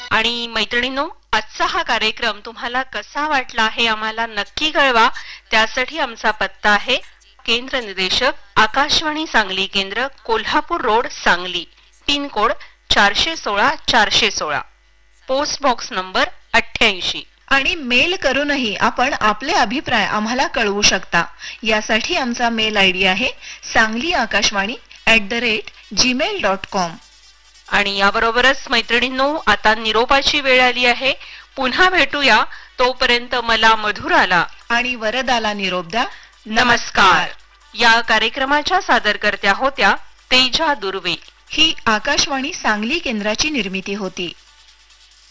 आणि मैत्रिणींनो, आजचा हा कार्यक्रम तुम्हाला कसा वाटला आहे आम्हाला नक्की कळवा. त्यासाठी आमचा पत्ता आहे केंद्र निदेशक आकाशवाणी सांगली केंद्र, Kolhapur road, Sangli. Pin code 416 post box number 88. आणि मेल करूनही आपण आपले अभिप्राय आम्हाला कळवू शकता. यासाठी आमचा मेल आयडी आहे sangli.akashvani@gmail.com. आणि याबरोबरच मैत्रिणींनो, आता निरोपाची वेळ आली आहे. पुन्हा भेटूया. तोपर्यंत मला मधुराला आणि वरदाला निरोप द्या. नमस्कार. या कार्यक्रमाच्या सादरकर्त्या होत्या तेजा दुर्वे. ही आकाशवाणी सांगली केंद्राची निर्मिती होती.